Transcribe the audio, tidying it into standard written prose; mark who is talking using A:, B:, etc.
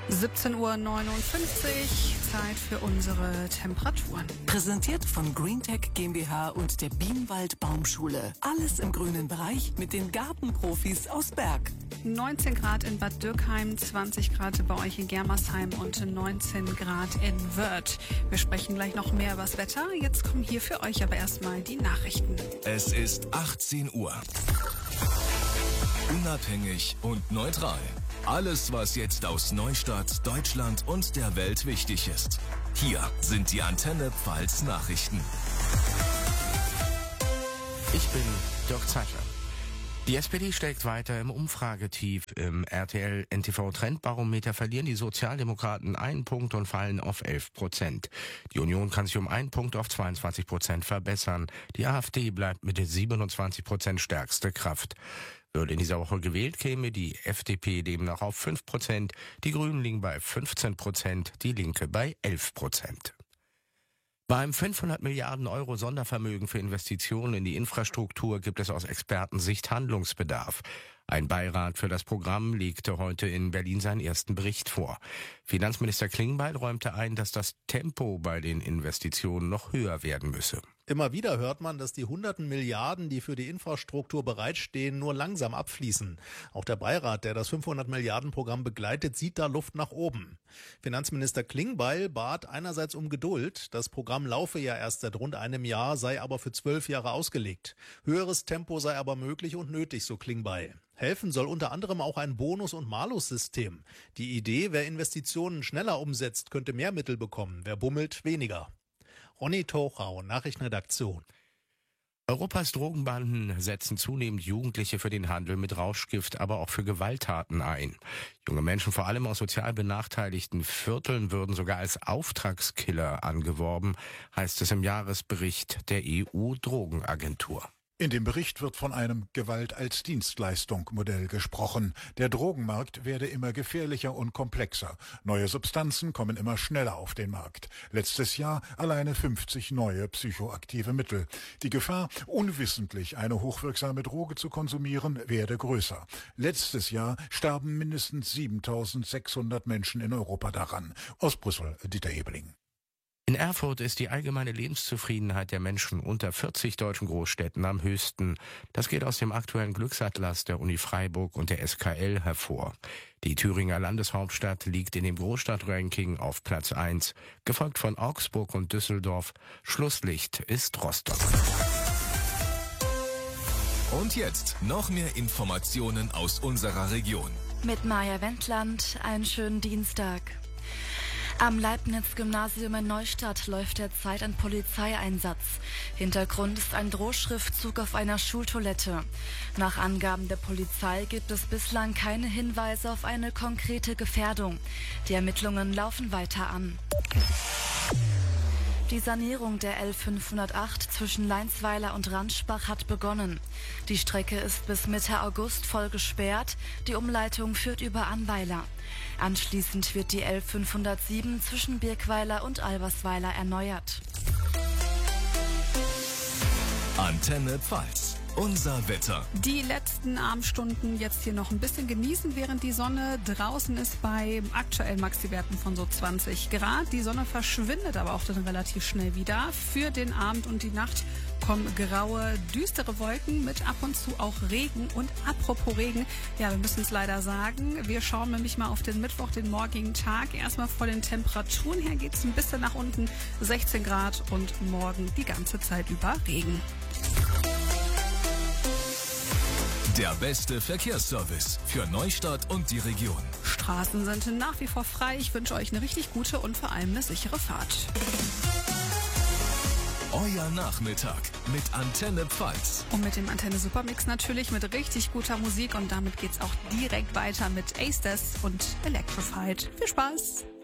A: 17:59 Uhr, Zeit für unsere Temperaturen.
B: Präsentiert von GreenTech GmbH und der Bienenwald Baumschule. Alles im grünen Bereich mit den Gartenprofis aus Berg.
A: 19 Grad in Bad Dürkheim, 20 Grad bei euch in Germersheim und 19 Grad in Wörth. Wir sprechen gleich noch mehr über das Wetter. Jetzt kommen hier für euch aber erstmal die Nachrichten.
C: Es ist 18 Uhr. Unabhängig und neutral. Alles, was jetzt aus Neustadt, Deutschland und der Welt wichtig ist. Hier sind die Antenne Pfalz Nachrichten.
D: Ich bin Dirk Zeitler. Die SPD steckt weiter im Umfragetief. Im RTL-NTV-Trendbarometer verlieren die Sozialdemokraten 1 Punkt und fallen auf 11%. Die Union kann sich um 1 Punkt auf 22% verbessern. Die AfD bleibt mit 27% stärkste Kraft. Würde in dieser Woche gewählt, käme die FDP demnach auf 5%, die Grünen liegen bei 15%, die Linke bei 11%. Beim 500 Milliarden Euro Sondervermögen für Investitionen in die Infrastruktur gibt es aus Expertensicht Handlungsbedarf. Ein Beirat für das Programm legte heute in Berlin seinen ersten Bericht vor. Finanzminister Klingbeil räumte ein, dass das Tempo bei den Investitionen noch höher werden müsse.
E: Immer wieder hört man, dass die hunderten Milliarden, die für die Infrastruktur bereitstehen, nur langsam abfließen. Auch der Beirat, der das 500-Milliarden-Programm begleitet, sieht da Luft nach oben. Finanzminister Klingbeil bat einerseits um Geduld. Das Programm laufe ja erst seit rund einem Jahr, sei aber für 12 Jahre ausgelegt. Höheres Tempo sei aber möglich und nötig, so Klingbeil. Helfen soll unter anderem auch ein Bonus- und Malus-System. Die Idee, wer Investitionen schneller umsetzt, könnte mehr Mittel bekommen, wer bummelt, weniger. Ronny Tochau, Nachrichtenredaktion.
D: Europas Drogenbanden setzen zunehmend Jugendliche für den Handel mit Rauschgift, aber auch für Gewalttaten ein. Junge Menschen, vor allem aus sozial benachteiligten Vierteln, würden sogar als Auftragskiller angeworben, heißt es im Jahresbericht der EU-Drogenagentur.
F: In dem Bericht wird von einem Gewalt-als-Dienstleistung-Modell gesprochen. Der Drogenmarkt werde immer gefährlicher und komplexer. Neue Substanzen kommen immer schneller auf den Markt. Letztes Jahr alleine 50 neue psychoaktive Mittel. Die Gefahr, unwissentlich eine hochwirksame Droge zu konsumieren, werde größer. Letztes Jahr starben mindestens 7.600 Menschen in Europa daran. Aus Brüssel, Dieter Hebeling.
D: In Erfurt ist die allgemeine Lebenszufriedenheit der Menschen unter 40 deutschen Großstädten am höchsten. Das geht aus dem aktuellen Glücksatlas der Uni Freiburg und der SKL hervor. Die Thüringer Landeshauptstadt liegt in dem Großstadtranking auf Platz 1, gefolgt von Augsburg und Düsseldorf. Schlusslicht ist Rostock.
C: Und jetzt noch mehr Informationen aus unserer Region.
G: Mit Maja Wendland, einen schönen Dienstag. Am Leibniz-Gymnasium in Neustadt läuft derzeit ein Polizeieinsatz. Hintergrund ist ein Drohschriftzug auf einer Schultoilette. Nach Angaben der Polizei gibt es bislang keine Hinweise auf eine konkrete Gefährdung. Die Ermittlungen laufen weiter an. Die Sanierung der L508 zwischen Leinsweiler und Ranschbach hat begonnen. Die Strecke ist bis Mitte August voll gesperrt. Die Umleitung führt über Annweiler. Anschließend wird die L507 zwischen Birkweiler und Albersweiler erneuert.
C: Antenne Pfalz. Unser Wetter.
A: Die letzten Abendstunden jetzt hier noch ein bisschen genießen, während die Sonne draußen ist bei aktuellen Maxi-Werten von so 20 Grad. Die Sonne verschwindet aber auch dann relativ schnell wieder. Für den Abend und die Nacht kommen graue, düstere Wolken mit ab und zu auch Regen. Und apropos Regen, ja, wir müssen es leider sagen, wir schauen nämlich mal auf den Mittwoch, den morgigen Tag. Erstmal vor den Temperaturen her geht es ein bisschen nach unten, 16 Grad und morgen die ganze Zeit über Regen.
C: Der beste Verkehrsservice für Neustadt und die Region.
A: Straßen sind nach wie vor frei. Ich wünsche euch eine richtig gute und vor allem eine sichere Fahrt.
C: Euer Nachmittag mit Antenne Pfalz.
A: Und mit dem Antenne Supermix natürlich mit richtig guter Musik. Und damit geht's auch direkt weiter mit Aces und Electrified. Viel Spaß!